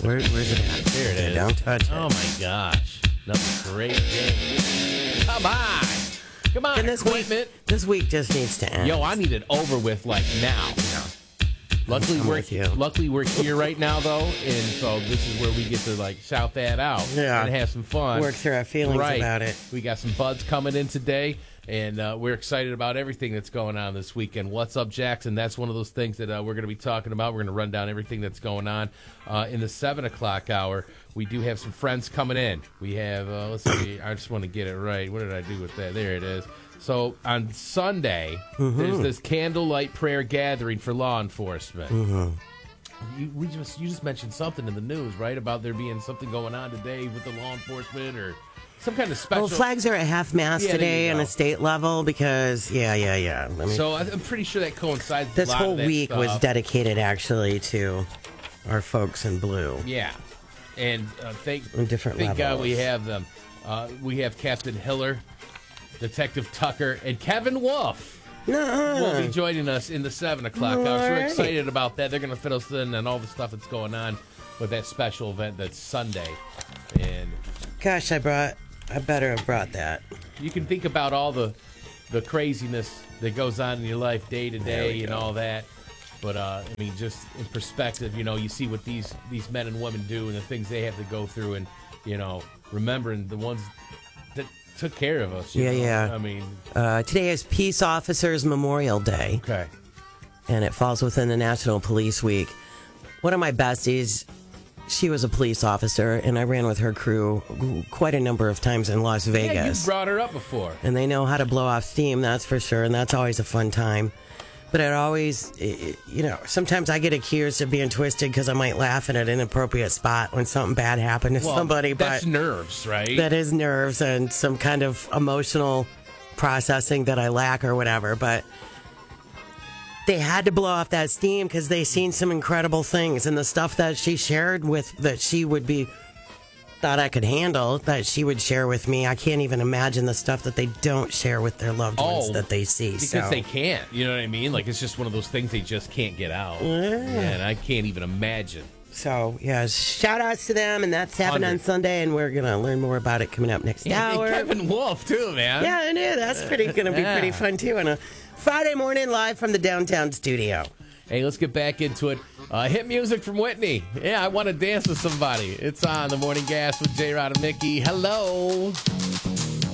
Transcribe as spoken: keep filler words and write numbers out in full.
Where, where's it at? There it Yeah, is. Don't touch it. Oh, my gosh. Another great game. Come on. Come on, And this week, equipment. this week just needs to end. Yo, I need it over with, like, now. Yeah. Luckily, I'm we're with you. luckily we're here right now, though, and so this is where we get to, like, shout that out Yeah. and have some fun. Work through our feelings right. about it. We got some buds coming in today, and uh, we're excited about everything that's going on this weekend. What's up, Jackson? That's one of those things that uh, we're going to be talking about. We're going to run down everything that's going on uh, in the seven o'clock hour. We do have some friends coming in. We have, uh, let's see, I just want to get it right. What did I do with that? There it is. So on Sunday, Mm-hmm. there's this candlelight prayer gathering for law enforcement. Mm-hmm. You, we just you just mentioned something in the news, right, about there being something going on today with the law enforcement or some kind of special. Well, flags are at half mast Yeah, there today you on go. a state level because, yeah, yeah, yeah. I mean, So I- I'm pretty sure that coincides. with this a lot whole of that week was stuff. dedicated actually to our folks in blue. Yeah, and uh, thank On different thank God levels. we have them. Uh, we have Captain Hiller, Detective Tucker, and Kevin Wolf. No. Will be joining us in the seven o'clock hour. So we're Alright. excited about that. They're going to fit us in on all the stuff that's going on with that special event that's Sunday. And Gosh, I brought. I better have brought that. you can think about all the the craziness that goes on in your life day to There we day and go. all that. But uh, I mean, just in perspective, you know, you see what these these men and women do and the things they have to go through, and you know, remembering the ones that took care of us. you Yeah, know? yeah. I mean, Uh, today is Peace Officers Memorial Day, okay. and it falls within the National Police Week. One of my besties, she was a police officer, and I ran with her crew quite a number of times in Las Yeah, you Vegas. brought her up before. And they know how to blow off steam, that's for sure, and that's always a fun time. But it always, it- you know, sometimes I get accused of being twisted because I might laugh at an inappropriate spot when something bad happened to Well, somebody. that's But nerves, right? that is nerves and some kind of emotional processing that I lack or whatever. But they had to blow off that steam because they seen some incredible things, and the stuff that she shared with that she would be thought I could handle that she would share with me. I can't even imagine the stuff that they don't share with their loved ones Oh, that they see. Because so. they can't. You know what I mean? Like, it's just one of those things they just can't get out. And I can't even imagine. So, yeah, shout outs to them, and that's happening on Hundred. Sunday, and we're going to learn more about it coming up next And, and hour. Kevin Wolf, too, man. Yeah, I know. That's pretty going to be Yeah. pretty fun, too, on a Friday morning live from the downtown studio. Hey, let's get back into it. Uh, hit music from Whitney. Yeah, I want to dance with somebody. It's on The Morning Gas with J-Rod and Mickey. Hello.